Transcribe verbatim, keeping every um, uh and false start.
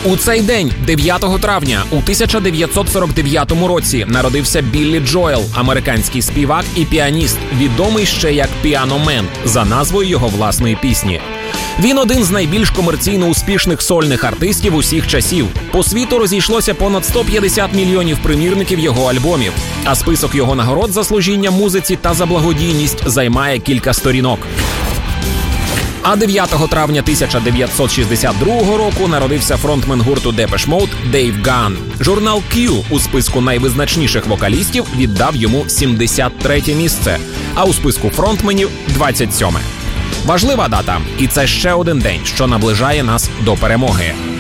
У цей день, дев'ятого травня, у тисяча дев'ятсот сорок дев'ятому році народився Біллі Джоел, американський співак і піаніст, відомий ще як «Piano Man» за назвою його власної пісні. Він один з найбільш комерційно успішних сольних артистів усіх часів. По світу розійшлося понад сто п'ятдесят мільйонів примірників його альбомів, а список його нагород за служіння музиці та за благодійність займає кілька сторінок. А дев'ятого травня тисяча дев'ятсот шістдесят другого року народився фронтмен гурту Depeche Mode Дейв Ганн. Журнал Q у списку найвизначніших вокалістів віддав йому сімдесят третє місце, а у списку фронтменів – двадцять сьоме. Важлива дата, і це ще один день, що наближає нас до перемоги.